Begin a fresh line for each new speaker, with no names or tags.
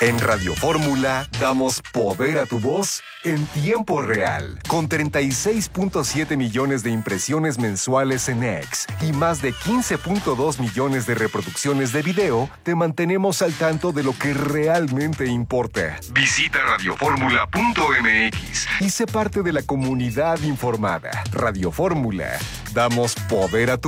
En Radio Fórmula damos poder a tu voz en tiempo real. Con 36.7 millones de impresiones mensuales en X y más de 15.2 millones de reproducciones de video, te mantenemos al tanto de lo que realmente importa. Visita radioformula.mx y sé parte de la comunidad informada. Radio Fórmula, damos poder a tu